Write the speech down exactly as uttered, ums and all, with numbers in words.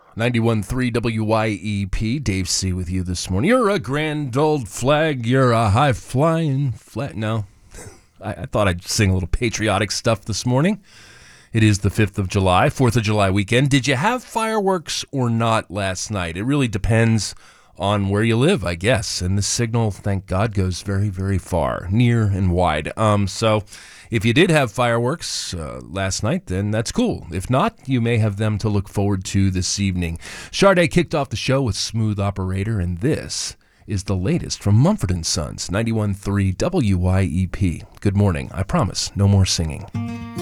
ninety-one point three W Y E P, Dave C. with you this morning. You're a grand old flag, you're a high-flying flag. No, I, I thought I'd sing a little patriotic stuff this morning. It is the fifth of July, fourth of July weekend. Did you have fireworks or not last night? It really depends on where you live, I guess. And the signal, thank God, goes very, very far, near and wide. Um, so if you did have fireworks uh, last night, then that's cool. If not, you may have them to look forward to this evening. Sade kicked off the show with Smooth Operator, and this is the latest from Mumford and Sons, ninety-one point three W Y E P. Good morning. I promise, no more singing.